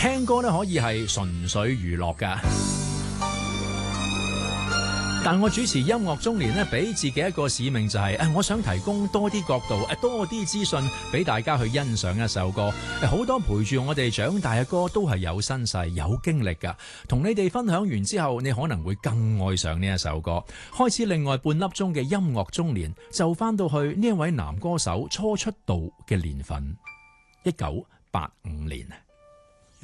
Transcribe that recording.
聽歌咧可以係純粹娛樂㗎。但我主持音樂中年咧，俾自己一個使命就係我想提供多啲角度，多啲資訊俾大家去欣賞一首歌。好多陪住我哋長大嘅歌都係有身世、有經歷㗎。同你哋分享完之後，你可能會更愛上呢一首歌。開始另外半粒鐘嘅音樂中年，就翻到去呢一位男歌手初出道嘅年份，1985年。